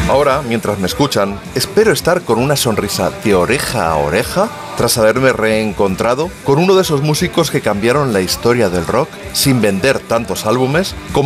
Ahora, mientras me escuchan, espero estar con una sonrisa de oreja a oreja tras haberme reencontrado con uno de esos músicos que cambiaron la historia del rock sin vender tantos álbumes como